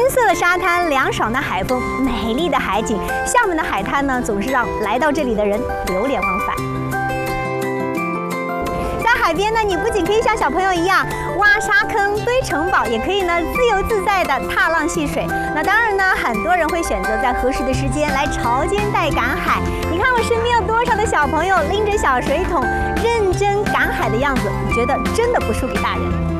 色的沙滩、凉爽的海风、美丽的海景，厦门的海滩呢，总是让来到这里的人流连忘返。在海边呢，你不仅可以像小朋友一样挖沙坑、堆城堡，也可以呢自由自在的踏浪戏水。那当然呢，很多人会选择在合适的时间来潮间带赶海。你看我身边有多少的小朋友拎着小水桶，认真赶海的样子，我觉得真的不输给大人。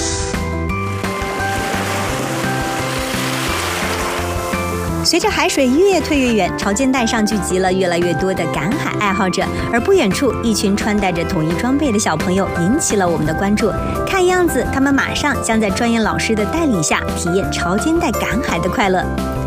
随着海水越退越远，潮间带上聚集了越来越多的赶海爱好者，而不远处，一群穿戴着统一装备的小朋友引起了我们的关注。看样子，他们马上将在专业老师的带领下体验潮间带赶海的快乐。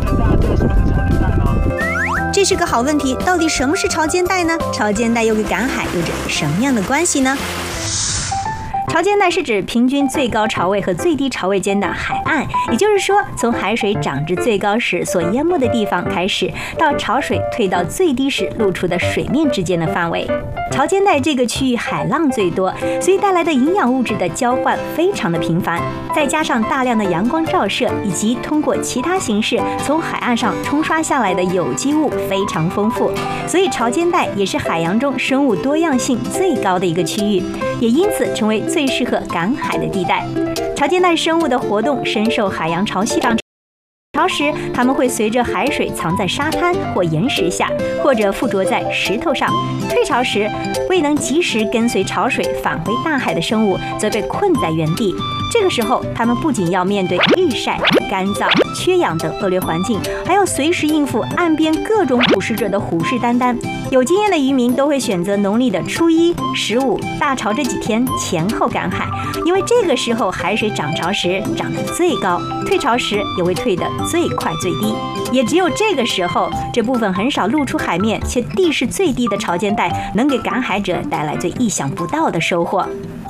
这是个好问题，到底什么是潮间带呢？潮间带又跟赶海有着什么样的关系呢？潮间带是指平均最高潮位和最低潮位间的海岸，也就是说，从海水涨至最高时所淹没的地方开始，到潮水退到最低时露出的水面之间的范围。潮间带这个区域海浪最多，所以带来的营养物质的交换非常的频繁，再加上大量的阳光照射以及通过其他形式从海岸上冲刷下来的有机物非常丰富，所以潮间带也是海洋中生物多样性最高的一个区域，也因此成为最适合赶海的地带。潮间带生物的活动深受海洋潮汐涨潮时，它们会随着海水藏在沙滩或岩石下，或者附着在石头上。退潮时，未能及时跟随潮水返回大海的生物则被困在原地。这个时候，它们不仅要面对日晒、干燥、缺氧等恶劣环境，还要随时应付岸边各种捕食者的虎视眈眈。有经验的渔民都会选择农历的初一、15、大潮这几天前后赶海，因为这个时候海水涨潮时涨得最高，退潮时也会退得最快最低。也只有这个时候，这部分很少露出海面且地势最低的潮间带，能给赶海者带来最意想不到的收获。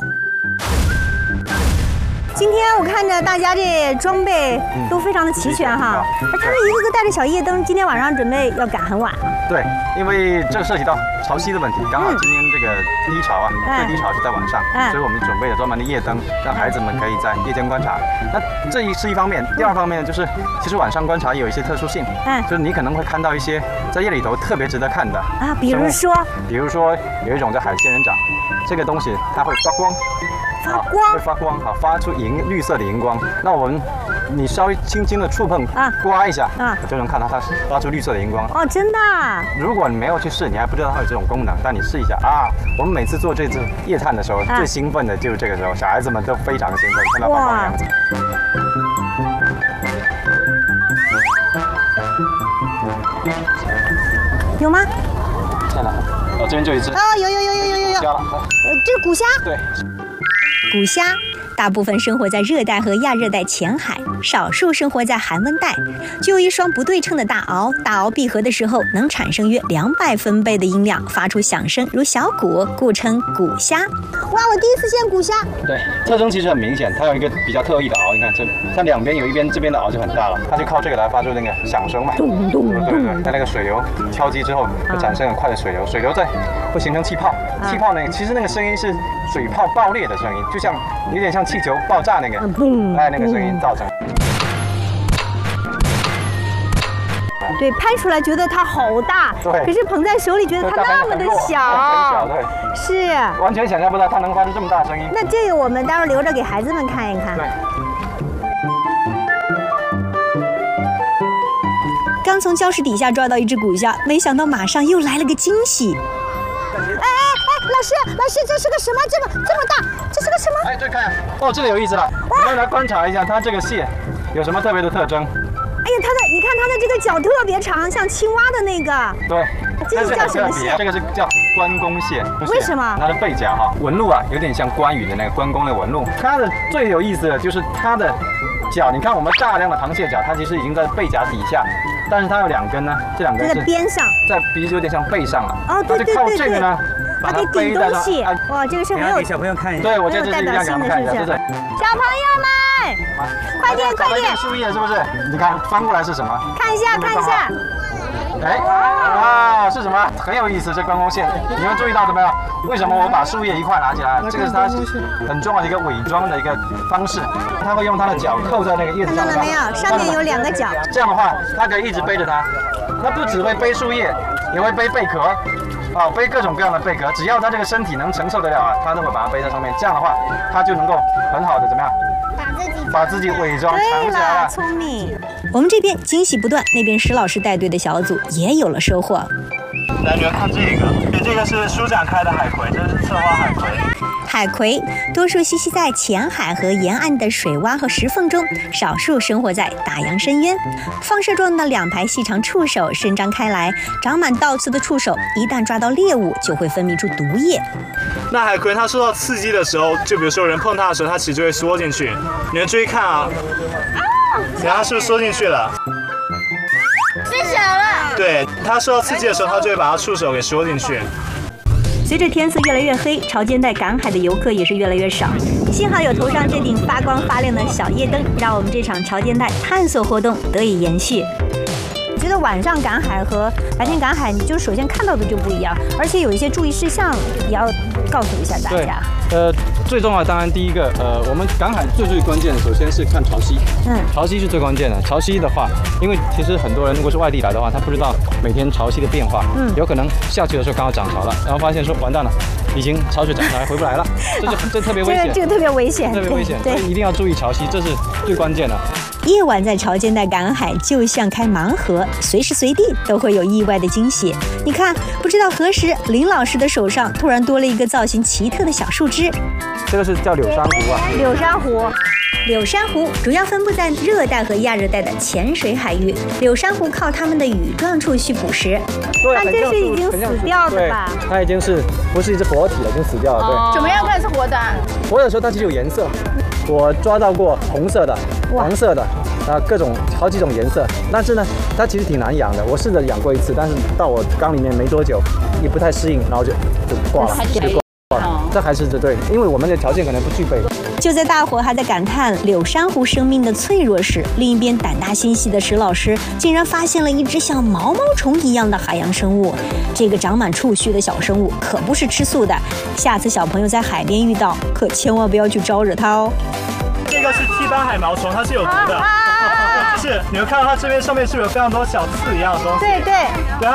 今天我看着大家这装备都非常的齐全哈，而他们一个个带着小夜灯，今天晚上准备要赶很晚了。 对，因为这涉及到潮汐的问题，刚好今天这个低潮啊，最低潮是在晚上，所以我们准备了专门的夜灯，让孩子们可以在夜间观察。那这是一方面，第二方面呢，就是其实晚上观察也有一些特殊性，就是你可能会看到一些在夜里头特别值得看的啊，比如说有一种叫海仙人掌，这个东西它会发光。会发光，好，发出绿色的荧光。那你稍微轻轻的触碰刮一下就能看到它发出绿色的荧光。哦，真的？如果你没有去试，你还不知道它有这种功能。但你试一下啊！我们每次做这次夜探的时候，最兴奋的就是这个时候，小孩子们都非常兴奋，看到发光的样子。 有吗？ 在哪？哦，这边就一只。 哦，有。这是古虾。 对。 古虾大部分生活在热带和亚热带浅海，少数生活在寒温带。具有一双不对称的大螯，大螯闭合的时候能产生约200分贝的音量，发出响声如小鼓，故称古虾。哇，我第一次见古虾。对， 特征其实很明显，它有一个比较特异的螯，你看它两边有一边这边的螯就很大了，它就靠这个来发出那个响声嘛。咚咚咚。对，在那个水流敲击之后，会产生很快的水流，水流会形成气泡，气泡呢，其实那个声音是水泡爆裂的声音，就像有点像气球爆炸那个，那个声音造成。 对，拍出来觉得它好大，对，可是捧在手里觉得它那么的小， 很小，对， 是完全想象不到它能发出这么大声音。 那这个我们待会儿留着给孩子们看一看。 对。 刚从礁石底下抓到一只古虾，没想到马上又来了个惊喜。老师，这是个什么？这么大，这是个什么？ 哎，这看，哦，这个有意思了，我们来观察一下它这个蟹有什么特别的特征。 哎呀，你看它的这个脚特别长，像青蛙的那个。 对， 这是叫什么蟹？ 这个是叫关公蟹。 为什么？ 它的背甲纹路啊，有点像关羽的那个关公的纹路。它的最有意思的就是它的脚，你看我们大量的螃蟹脚，它其实已经在背甲底下，但是它有2根呢，这2根是在边上， 在鼻子有点像背上了。 哦，对， 靠这个呢。 它可以顶东西，哇，这个是很有给小朋友看一下。对，我这就是一样给他们看一下，对。 小朋友们，快点！ 树叶是不是？你看翻过来是什么？ 看一下。 是什么？很有意思，这观光线，你们注意到了没有？为什么我把树叶一块拿起来？这个是它很重要的一个伪装的一个方式，它会用它的脚扣在那个叶子上。 看到了没有？上面有2个角。 这样的话，它可以一直背着它。它不只会背树叶，也会背贝壳。背各种各样的贝壳，只要它这个身体能承受得了啊，它都会把它背在上面。这样的话，它就能够很好的怎么样？把自己伪装藏起来了。 聪明。我们这边惊喜不断，那边石老师带队的小组也有了收获。 来，你们看这个是舒展开的海葵，这是侧花海葵。 海葵多数栖息在浅海和沿岸的水洼和石缝中，少数生活在大洋深渊。放射状的2排细长触手伸张开来，长满倒刺的触手一旦抓到猎物，就会分泌出毒液。 那海葵它受到刺激的时候，就比如说有人碰它的时候，它其实就会缩进去。你们注意看啊，你看它是不是缩进去了？ 变小了。 对，它受到刺激的时候，它就会把它触手给缩进去。 随着天色越来越黑，潮间带赶海的游客也是越来越少。幸好有头上这顶发光发亮的小夜灯，让我们这场潮间带探索活动得以延续。我觉得晚上赶海和白天赶海，你就首先看到的就不一样，而且有一些注意事项也要告诉一下大家。 最重要的当然第一个，我们赶海最关键的，首先是看潮汐。潮汐是最关键的。潮汐的话，因为其实很多人如果是外地来的话，他不知道每天潮汐的变化。有可能下去的时候刚好涨潮了，然后发现说完蛋了，已经潮水涨上来回不来了，这特别危险。 这个特别危险， 特别危险，所以一定要注意潮汐，这是最关键的。 夜晚在潮间带赶海就像开盲盒，随时随地都会有意外的惊喜。你看，不知道何时林老师的手上突然多了一个造型奇特的小树枝。 这个是叫柳珊瑚啊。 柳珊瑚。柳珊瑚主要分布在热带和亚热带的浅水海域。柳珊瑚靠它们的羽状处去捕食。 对， 这是已经死掉的吧？ 它已经是不是一只活体了，已经死掉了。对。 怎么样看是活的？ 活的时候它其实有颜色，我抓到过红色的、黄色的，各种好几种颜色。但是呢，它其实挺难养的。我试着养过一次，但是到我缸里面没多久，也不太适应，然后就挂了，这还是对，因为我们的条件可能不具备。 就在大伙还在感叹柳珊瑚生命的脆弱时，另一边胆大心细的石老师竟然发现了一只像毛毛虫一样的海洋生物。这个长满触须的小生物可不是吃素的，下次小朋友在海边遇到，可千万不要去招惹它哦。 这个是梯斑海毛虫，它是有毒的。是，你们看到它这边上面是不是有非常多小刺一样的东西？ 对。